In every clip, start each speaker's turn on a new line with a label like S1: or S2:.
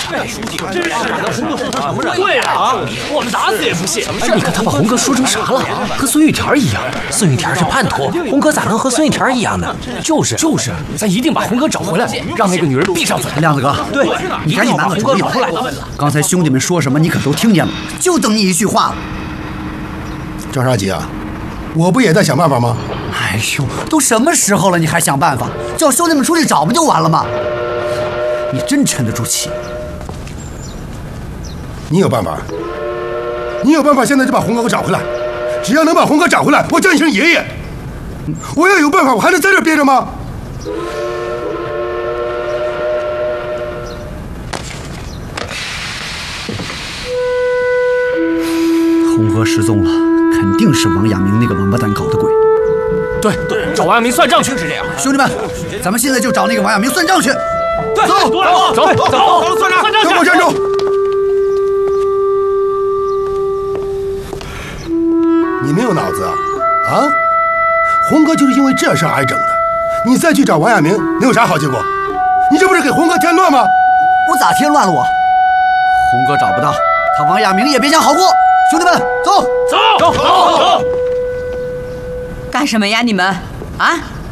S1: 对啊，我们打死也不信。
S2: 你看他把红哥说成啥了？和孙玉田一样。孙玉田是叛徒，红哥咋能和孙玉田一样呢？就是，咱一定把红哥找回来，让那个女人闭上嘴。
S3: 亮子哥，对，你赶紧拿个主意出来。刚才兄弟们说什么，你可都听见了，就等你一句话了。
S4: 张沙吉啊，我不也在想办法吗？
S3: 哎呦，都什么时候了，你还想办法？叫兄弟们出去找不就完了吗？你真沉得住气。
S4: 你有办法？你有办法，现在就把红哥给我找回来。只要能把红哥找回来，我叫你声爷爷。我要有办法，我还能在这憋着吗？
S3: 红哥失踪了，肯定是王亚明那个王八蛋搞的鬼。
S2: 对，找王亚明算账去是这样。
S3: 兄弟们，咱们现在就找那个王亚明算账去。
S1: 对，
S4: 走，
S1: 算账去。
S4: 跟我站住！你没有脑子啊？啊？红哥就是因为这事挨整的。你再去找王亚明，能有啥好结果？你这不是给红哥添乱吗？
S3: 我咋添乱了我？红哥找不到，他王亚明也别想好过。兄弟们，走！
S5: 干什么呀你们？啊？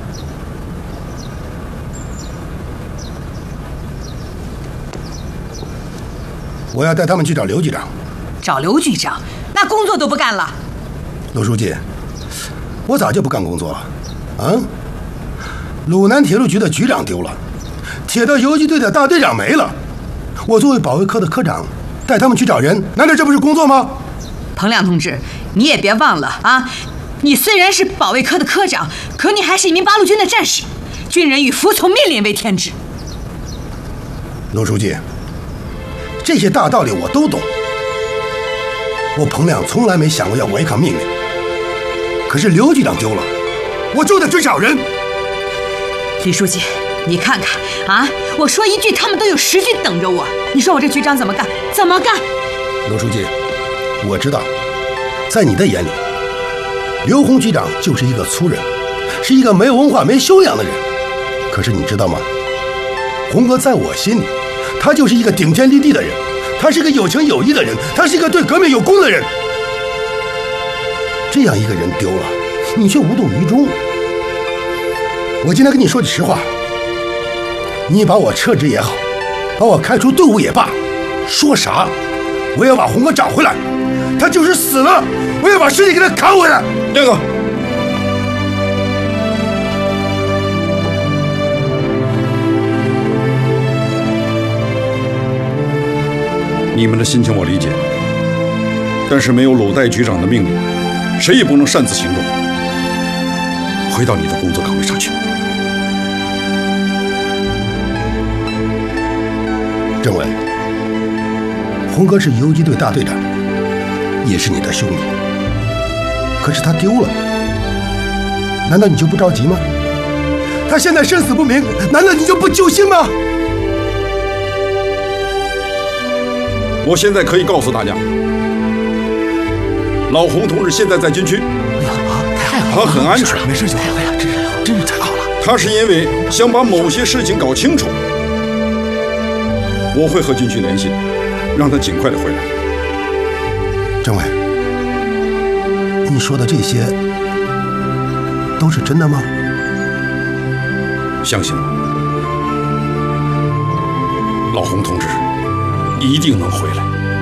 S4: 我要带他们去找刘局长。
S5: 找刘局长？那工作都不干了？
S4: 陆书记，我咋就不干工作了？啊？鲁南铁路局的局长丢了，铁道游击队的大队长没了，我作为保卫科的科长，带他们去找人，难道这不是工作吗？
S5: 彭亮同志，你也别忘了啊！你虽然是保卫科的科长，可你还是一名八路军的战士，军人以服从命令为天职。
S4: 陆书记，这些大道理我都懂。我彭亮从来没想过要违抗命令，可是刘局长丢了，我就得去找人。
S5: 李书记，你看看啊，我说一句，他们都有10句等着我。你说我这局长怎么干？怎么干？
S4: 陆书记，我知道，在你的眼里，刘洪局长就是一个粗人，是一个没有文化、没修养的人。可是你知道吗？洪哥在我心里，他就是一个顶天立地的人，他是一个有情有义的人，他是一个对革命有功的人。这样一个人丢了，你却无动于衷。我今天跟你说句实话，你把我撤职也好，把我开除队伍也罢，说啥我要把洪哥找回来。他就是死了，我要把尸体给他扛回来。
S6: 亮哥，你们的心情我理解，但是没有鲁代局长的命令，谁也不能擅自行动。回到你的工作岗位上去。
S4: 政委，洪哥是游击队大队长，也是你的兄弟，可是他丢了，难道你就不着急吗？他现在生死不明，难道你就不揪心吗？
S6: 我现在可以告诉大家，老洪同志现在在军区，他很安全，
S2: 没事就好。哎呀，真是太好了。
S6: 他是因为想把某些事情搞清楚，我会和军区联系，让他尽快的回来。
S4: 政委，你说的这些都是真的吗？
S6: 相信我，老洪同志一定能回来。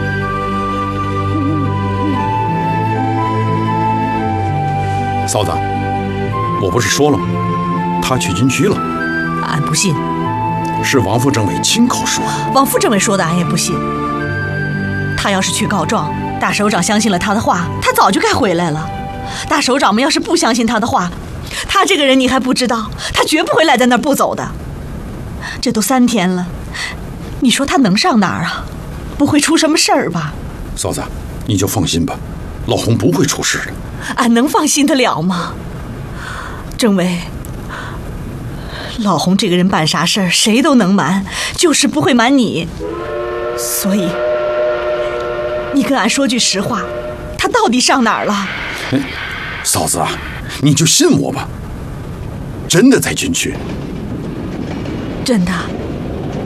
S6: 嫂子，我不是说了吗？他去军区了。
S7: 俺不信。
S6: 是王副政委亲口说的。
S7: 王副政委说的，俺也不信。他要是去告状，大首长相信了他的话，他早就该回来了。大首长们要是不相信他的话，他这个人你还不知道，他绝不会赖在那儿不走的。这都3天了，你说他能上哪儿啊？不会出什么事儿吧？
S6: 嫂子，你就放心吧，老洪不会出事的。
S7: 俺能放心得了吗？政委，老洪这个人办啥事儿谁都能瞒，就是不会瞒你。所以你跟俺说句实话，他到底上哪儿了？
S6: 哎，嫂子啊，你就信我吧，真的在军区。
S7: 真的。